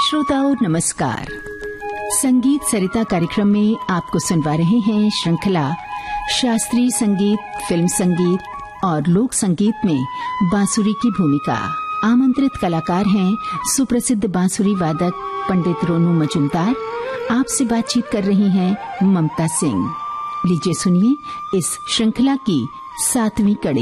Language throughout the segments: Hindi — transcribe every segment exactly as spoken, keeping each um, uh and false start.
श्रोताओं नमस्कार। संगीत सरिता कार्यक्रम में आपको सुनवा रहे हैं श्रृंखला शास्त्रीय संगीत, फिल्म संगीत और लोक संगीत में बांसुरी की भूमिका। आमंत्रित कलाकार हैं सुप्रसिद्ध बांसुरी वादक पंडित रोनू मजूमदार। आपसे बातचीत कर रही हैं ममता सिंह। लीजिए सुनिए इस श्रृंखला की सातवीं कड़ी।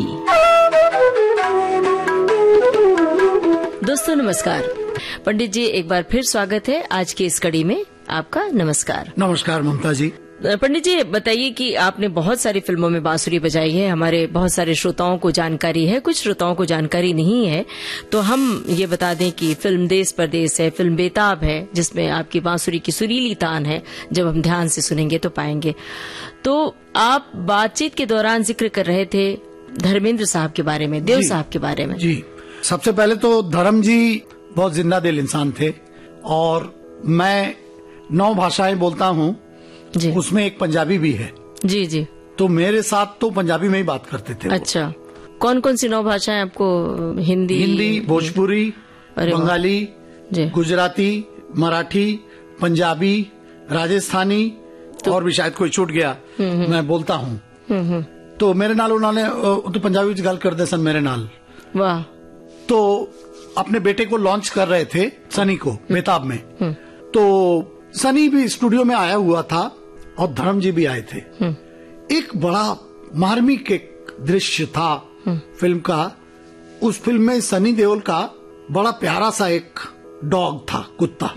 दोस्तों नमस्कार। पंडित जी एक बार फिर स्वागत है आज की इस कड़ी में। आपका नमस्कार। नमस्कार ममता जी। पंडित जी बताइए कि आपने बहुत सारी फिल्मों में बांसुरी बजाई है। हमारे बहुत सारे श्रोताओं को जानकारी है, कुछ श्रोताओं को जानकारी नहीं है, तो हम ये बता दें कि फिल्म देश परदेश है, फिल्म बेताब है, जिसमें आपकी बांसुरी की सुरीली तान है। जब हम ध्यान से सुनेंगे तो पाएंगे। तो आप बातचीत के दौरान जिक्र कर रहे थे धर्मेंद्र साहब के बारे में, देव साहब के बारे में। जी, सबसे पहले तो धर्म जी बहुत जिंदा दिल इंसान थे और मैं नौ भाषाएं बोलता हूँ, उसमें एक पंजाबी भी है। जी जी। तो मेरे साथ तो पंजाबी में ही बात करते थे। अच्छा, कौन कौन सी नौ भाषाएं आपको? हिंदी, हिंदी, भोजपुरी, बंगाली, गुजराती, मराठी, पंजाबी, राजस्थानी तो, और भी शायद कोई छूट गया मैं बोलता हूँ। तो मेरे नाल उन्होंने तो पंजाबी में गल करते सन मेरे नाल। वाह। तो अपने बेटे को लॉन्च कर रहे थे, सनी को, बेताब में। तो सनी भी स्टूडियो में आया हुआ था और धर्म जी भी आए थे। एक बड़ा मार्मिक एक दृश्य था फिल्म का। उस फिल्म में सनी देओल का बड़ा प्यारा सा एक डॉग था, कुत्ता,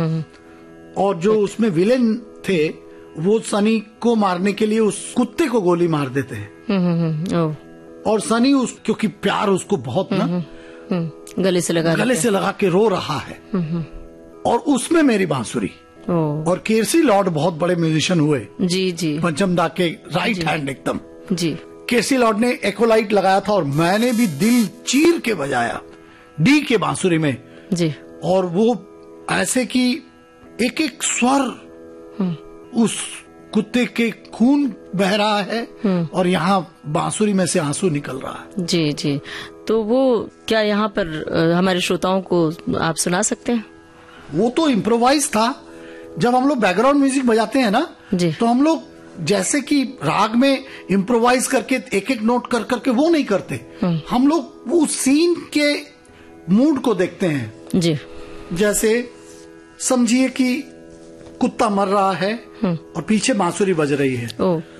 और जो उसमें विलेन थे वो सनी को मारने के लिए उस कुत्ते को गोली मार देते हैं। और सनी उस क्योंकि प्यार उसको बहुत ना गले से लगा गले से लगा के रो रहा है। और उसमें मेरी बांसुरी और केसी लॉर्ड बहुत बड़े म्यूजिशियन हुए। जी जी। पंचम दा के राइट हैंड एकदम। जी। केसी लॉर्ड ने एक्वालाइट लगाया था और मैंने भी दिल चीर के बजाया डी के बांसुरी में। जी। और वो ऐसे कि एक एक स्वर उस कुत्ते के खून बह रहा है और यहाँ बांसुरी में से आंसू निकल रहा है। जी जी। तो वो क्या यहाँ पर हमारे श्रोताओं को आप सुना सकते हैं? वो तो इम्प्रोवाइज था। जब हम लोग बैकग्राउंड म्यूजिक बजाते हैं ना, तो हम लोग जैसे कि राग में इम्प्रोवाइज करके एक एक नोट कर करके वो नहीं करते। हम लोग वो सीन के मूड को देखते हैं। जी। जैसे समझिए कि कुत्ता मर रहा है और पीछे बांसुरी बज रही है।